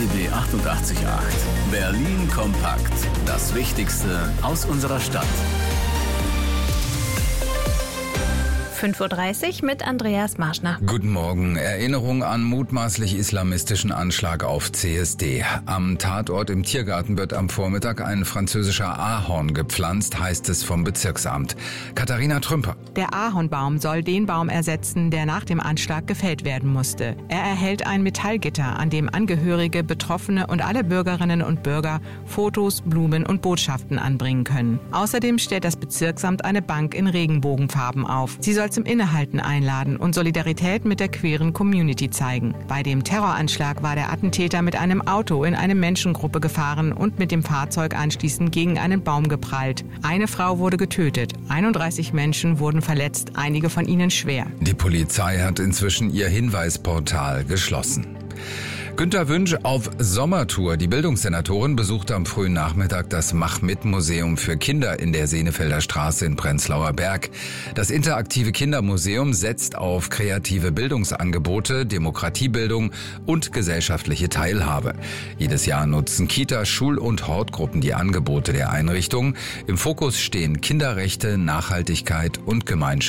RBB 88.8. Berlin kompakt. Das Wichtigste aus unserer Stadt. 5.30 Uhr mit Andreas Marschner. Guten Morgen. Erinnerung an mutmaßlich islamistischen Anschlag auf CSD. Am Tatort im Tiergarten wird am Vormittag ein französischer Ahorn gepflanzt, heißt es vom Bezirksamt. Katharina Trümper. Der Ahornbaum soll den Baum ersetzen, der nach dem Anschlag gefällt werden musste. Er erhält ein Metallgitter, an dem Angehörige, Betroffene und alle Bürgerinnen und Bürger Fotos, Blumen und Botschaften anbringen können. Außerdem stellt das Bezirksamt eine Bank in Regenbogenfarben auf. Sie soll zum Innehalten einladen und Solidarität mit der queeren Community zeigen. Bei dem Terroranschlag war der Attentäter mit einem Auto in eine Menschengruppe gefahren und mit dem Fahrzeug anschließend gegen einen Baum geprallt. Eine Frau wurde getötet, 31 Menschen wurden verletzt, einige von ihnen schwer. Die Polizei hat inzwischen ihr Hinweisportal geschlossen. Günter Wünsch auf Sommertour. Die Bildungssenatorin besuchte am frühen Nachmittag das Mach-Mit-Museum für Kinder in der Senefelder Straße in Prenzlauer Berg. Das interaktive Kindermuseum setzt auf kreative Bildungsangebote, Demokratiebildung und gesellschaftliche Teilhabe. Jedes Jahr nutzen Kita-, Schul- und Hortgruppen die Angebote der Einrichtung. Im Fokus stehen Kinderrechte, Nachhaltigkeit und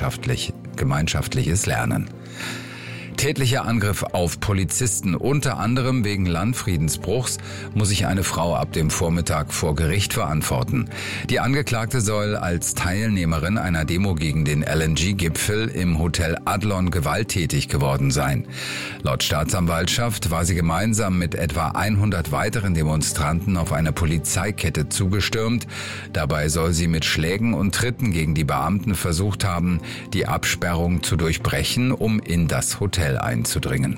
gemeinschaftliches Lernen. Tätlicher Angriff auf Polizisten, unter anderem wegen Landfriedensbruchs, muss sich eine Frau ab dem Vormittag vor Gericht verantworten. Die Angeklagte soll als Teilnehmerin einer Demo gegen den LNG-Gipfel im Hotel Adlon gewalttätig geworden sein. Laut Staatsanwaltschaft war sie gemeinsam mit etwa 100 weiteren Demonstranten auf eine Polizeikette zugestürmt. Dabei soll sie mit Schlägen und Tritten gegen die Beamten versucht haben, die Absperrung zu durchbrechen, um in das Hotel einzudringen.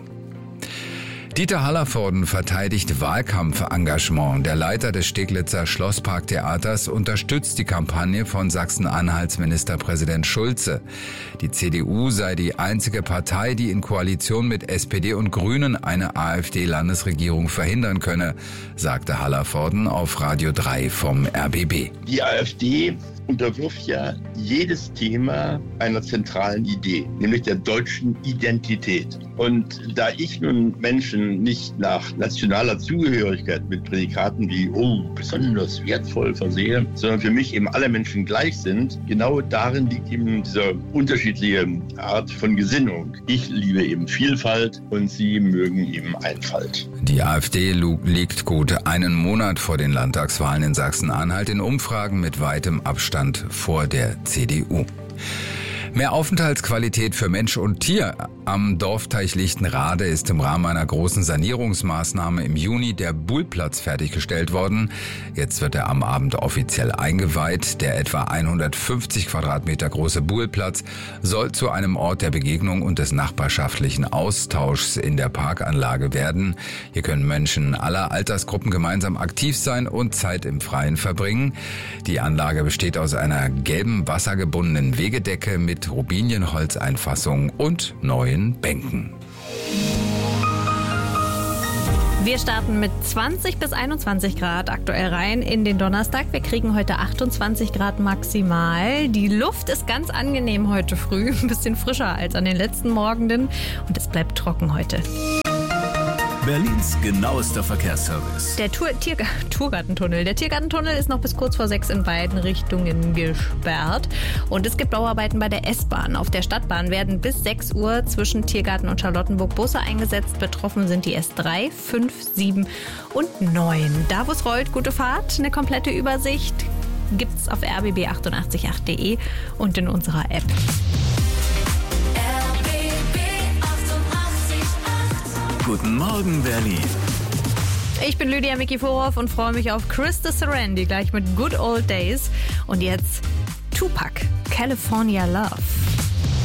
Dieter Hallervorden verteidigt Wahlkampfengagement. Der Leiter des Steglitzer Schlossparktheaters unterstützt die Kampagne von Sachsen-Anhalts Ministerpräsident Schulze. Die CDU sei die einzige Partei, die in Koalition mit SPD und Grünen eine AfD-Landesregierung verhindern könne, sagte Hallervorden auf Radio 3 vom RBB. Die AfD unterwirft ja jedes Thema einer zentralen Idee, nämlich der deutschen Identität. Und da ich nun Menschen nicht nach nationaler Zugehörigkeit mit Prädikaten wie besonders wertvoll versehe, sondern für mich eben alle Menschen gleich sind, genau darin liegt eben diese unterschiedliche Art von Gesinnung. Ich liebe eben Vielfalt und sie mögen eben Einfalt. Die AfD liegt gut einen Monat vor den Landtagswahlen in Sachsen-Anhalt in Umfragen mit weitem Abstand vor der CDU. Mehr Aufenthaltsqualität für Mensch und Tier. Am Dorfteich Lichtenrade ist im Rahmen einer großen Sanierungsmaßnahme im Juni der Buhlplatz fertiggestellt worden. Jetzt wird er am Abend offiziell eingeweiht. Der etwa 150 Quadratmeter große Buhlplatz soll zu einem Ort der Begegnung und des nachbarschaftlichen Austauschs in der Parkanlage werden. Hier können Menschen aller Altersgruppen gemeinsam aktiv sein und Zeit im Freien verbringen. Die Anlage besteht aus einer gelben wassergebundenen Wegedecke mit Robinienholzeinfassung und neuen Bänken. Wir starten mit 20 bis 21 Grad aktuell rein in den Donnerstag. Wir kriegen heute 28 Grad maximal. Die Luft ist ganz angenehm heute früh, ein bisschen frischer als an den letzten Morgenden und es bleibt trocken heute. Berlins genauester Verkehrsservice. Der Tiergartentunnel. Der Tiergartentunnel ist noch bis kurz vor 6 in beiden Richtungen gesperrt. Und es gibt Bauarbeiten bei der S-Bahn. Auf der Stadtbahn werden bis 6 Uhr zwischen Tiergarten und Charlottenburg Busse eingesetzt. Betroffen sind die S3, 5, 7 und 9. Da wo es rollt, gute Fahrt. Eine komplette Übersicht gibt's auf rbb888.de und in unserer App. Guten Morgen, Berlin. Ich bin Lydia Mikiforov und freue mich auf Krista Sarandon gleich mit Good Old Days. Und jetzt Tupac, California Love.